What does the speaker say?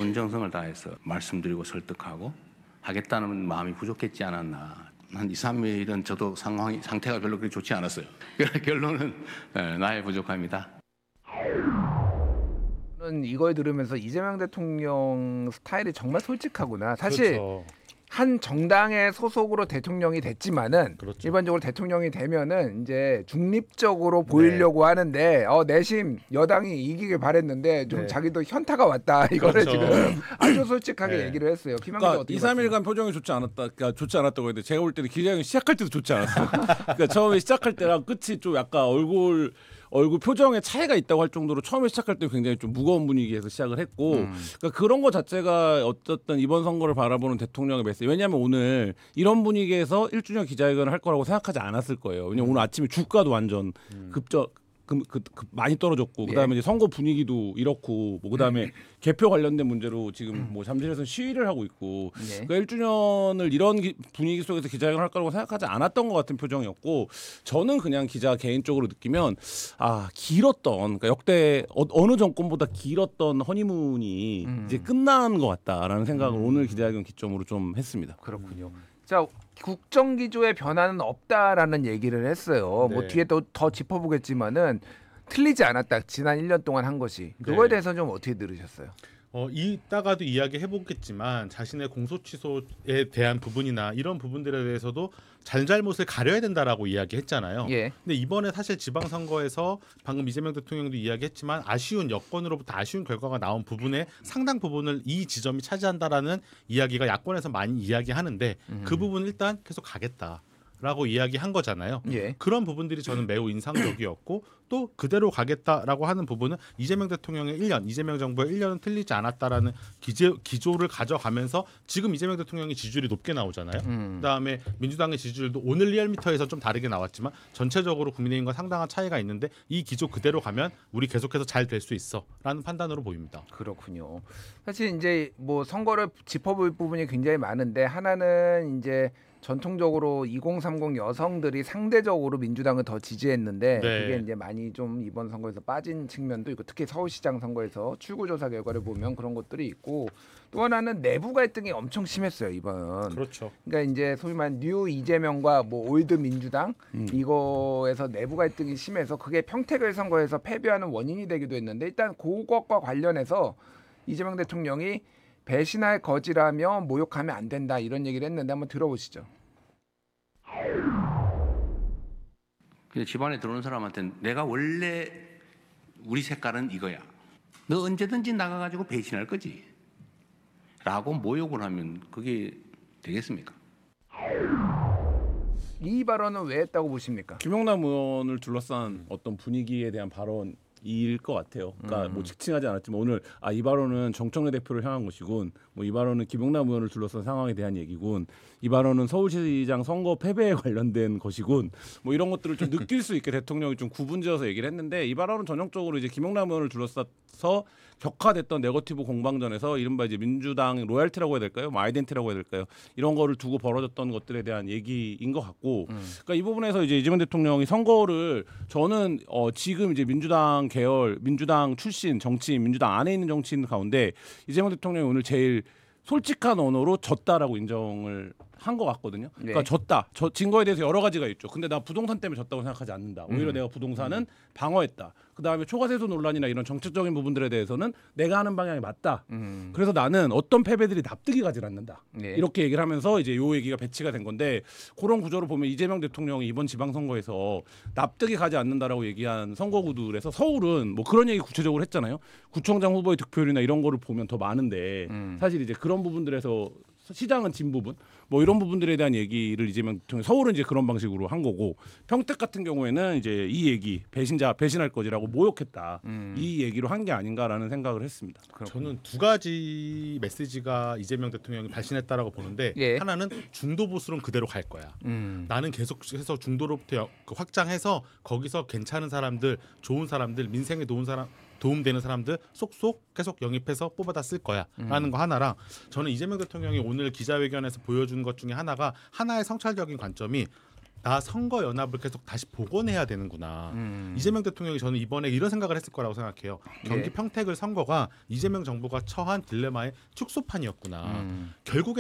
진정성을 다해서 말씀드리고 설득하고 하겠다는 마음이 부족했지 않았나. 한 2, 3일은 저도 상태가 별로 그렇게 좋지 않았어요. 결론은 나의 부족함이다. 저는 이걸 들으면서 이재명 대통령 스타일이 정말 솔직하구나. 사실 그렇죠. 한 정당의 소속으로 대통령이 됐지만은 그렇죠. 일반적으로 대통령이 되면은 이제 중립적으로 보이려고 하는데 내심 여당이 이기길 바랬는데 좀 네. 자기도 현타가 왔다 이거를 그렇죠. 지금 아주 솔직하게 네. 얘기를 했어요. 김한규 그러니까 어떻게 2, 3일간 표정이 좋지 않았다. 그러니까 좋지 않았다고 했는데 제가 볼 때는 기자회견 시작할 때도 좋지 않았어요. 그러니까 처음에 시작할 때랑 끝이 좀 약간 얼굴 표정에 차이가 있다고 할 정도로 처음에 시작할 때 굉장히 좀 무거운 분위기에서 시작을 했고 그러니까 그런 거 자체가 어쨌든 이번 선거를 바라보는 대통령의 메시지. 왜냐하면 오늘 이런 분위기에서 1주년 기자회견을 할 거라고 생각하지 않았을 거예요. 왜냐면 오늘 아침에 주가도 완전 많이 떨어졌고 그다음에 이제 선거 분위기도 이렇고 뭐 그다음에 개표 관련된 문제로 지금 뭐 잠실에서 시위를 하고 있고 그러니까 1주년을 이런 분위기 속에서 기자회견을 할 거라고 생각하지 않았던 것 같은 표정이었고 저는 그냥 기자 개인적으로 느끼면 길었던 그러니까 역대 어느 정권보다 길었던 허니문이 이제 끝난 것 같다라는 생각을 오늘 기자회견 기점으로 좀 했습니다. 그렇군요. 자, 국정 기조의 변화는 없다라는 얘기를 했어요. 뭐 네. 뒤에 또 더 짚어보겠지만은 틀리지 않았다. 지난 1년 동안 한 것이. 그거에 네. 대해서 좀 어떻게 들으셨어요? 이따가도 이야기해보겠지만 자신의 공소 취소에 대한 부분이나 이런 부분들에 대해서도 잘못을 가려야 된다라고 이야기했잖아요. 예. 근데 이번에 사실 지방선거에서 방금 이재명 대통령도 이야기했지만 아쉬운 여권으로부터 아쉬운 결과가 나온 부분의 상당 부분을 이 지점이 차지한다라는 이야기가 야권에서 많이 이야기하는데 그 부분 일단 계속 가겠다라고 이야기한 거잖아요. 예. 그런 부분들이 저는 매우 인상적이었고 또 그대로 가겠다라고 하는 부분은 이재명 대통령의 1년, 이재명 정부의 1년은 틀리지 않았다라는 기조를 가져가면서 지금 이재명 대통령의 지지율이 높게 나오잖아요. 그다음에 민주당의 지지율도 오늘 리얼미터에서 좀 다르게 나왔지만 전체적으로 국민의힘과 상당한 차이가 있는데 이 기조 그대로 가면 우리 계속해서 잘 될 수 있어라는 판단으로 보입니다. 그렇군요. 사실 이제 뭐 선거를 짚어볼 부분이 굉장히 많은데 하나는 이제 전통적으로 2030 여성들이 상대적으로 민주당을 더 지지했는데 네. 그게 이제 많이 좀 이번 선거에서 빠진 측면도 있고 특히 서울시장 선거에서 출구조사 결과를 보면 그런 것들이 있고 또 하나는 내부 갈등이 엄청 심했어요 이번. 그렇죠. 그러니까 이제 소위 말한 뉴 이재명과 뭐 올드 민주당 이거에서 내부 갈등이 심해서 그게 평택을 선거에서 패배하는 원인이 되기도 했는데 일단 그것과 관련해서 이재명 대통령이 배신할 거지라며 모욕하면 안 된다 이런 얘기를 했는데 한번 들어보시죠. 집안에 들어오는 사람한테는 내가 원래 우리 색깔은 이거야. 너 언제든지 나가가지고 배신할 거지. 라고 모욕을 하면 그게 되겠습니까? 이 발언은 왜 했다고 보십니까? 김영남 의원을 둘러싼 어떤 분위기에 대한 발언일 것 같아요. 그러니까 뭐 직칭하지 않았지만 오늘 이 발언은 정청래 대표를 향한 것이군. 뭐 이 발언은 김영남 의원을 둘러싼 상황에 대한 얘기군. 이 발언은 서울시장 선거 패배에 관련된 것이군. 뭐 이런 것들을 좀 느낄 수 있게 대통령이 좀 구분지어서 얘기를 했는데 이 발언은 전형적으로 이제 김영남 의원을 둘러싸서 격화됐던 네거티브 공방전에서 이른바 이제 민주당 로얄티라고 해야 될까요? 뭐 아이덴티라고 해야 될까요? 이런 거를 두고 벌어졌던 것들에 대한 얘기인 것 같고, 그러니까 이 부분에서 이제 이재명 대통령이 선거를 저는 지금 이제 민주당 계열, 민주당 출신 정치인, 민주당 안에 있는 정치인 가운데 이재명 대통령이 오늘 제일 솔직한 언어로 졌다라고 인정을 한 것 같거든요. 그러니까 진 거에 대해서 여러 가지가 있죠. 근데 나 부동산 때문에 졌다고 생각하지 않는다. 오히려 내가 부동산은 방어했다. 그다음에 초과세수 논란이나 이런 정책적인 부분들에 대해서는 내가 하는 방향이 맞다. 그래서 나는 어떤 패배들이 납득이 가지 않는다. 네. 이렇게 얘기를 하면서 이제 요 얘기가 배치가 된 건데 그런 구조로 보면 이재명 대통령이 이번 지방선거에서 납득이 가지 않는다라고 얘기한 선거구들에서 서울은 뭐 그런 얘기 구체적으로 했잖아요. 구청장 후보의 득표율이나 이런 거를 보면 더 많은데 사실 이제 그런 부분들에서 시장은 진 부분 뭐 이런 부분들에 대한 얘기를 이재명 대통령 서울은 이제 그런 방식으로 한 거고 평택 같은 경우에는 이제 이 얘기 배신할 거지라고 모욕했다 이 얘기로 한 게 아닌가라는 생각을 했습니다. 저는 두 가지 메시지가 이재명 대통령이 발신했다라고 보는데 예. 하나는 중도 보수는 그대로 갈 거야. 나는 계속해서 중도로부터 확장해서 거기서 괜찮은 사람들, 좋은 사람들, 민생에 도움되는 사람들 쏙쏙 계속 영입해서 뽑아다 쓸 거야라는 거 하나랑 저는 이재명 대통령이 오늘 기자회견에서 보여준 것 중에 하나의 성찰적인 관점이 나 선거 연합을 계속 다시 복원해야 되는구나. 이재명 대통령이 저는 이번에 이런 생각을 했을 거라고 생각해요. 경기 예. 평택을 선거가 이재명 정부가 처한 딜레마의 축소판이었구나. 결국에